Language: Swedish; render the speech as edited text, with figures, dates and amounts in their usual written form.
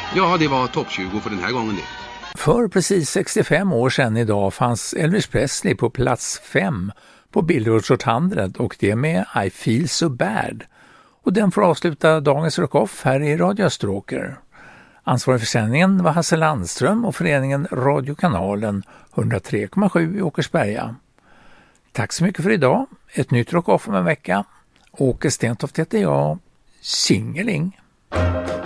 Ja, det var topp 20 för den här gången det. För precis 65 år sedan idag fanns Elvis Presley på plats 5 på Billboard Hot 100 och det med I Feel So Bad. Och den får avsluta dagens Rock-Off här i Radio Österåker. Ansvarig för sändningen var Hasse Landström och föreningen Radiokanalen 103,7 i Åkersberga. Tack så mycket för idag. Ett nytt Rock-Off om en vecka. Åke Stentoft heter jag. Singeling.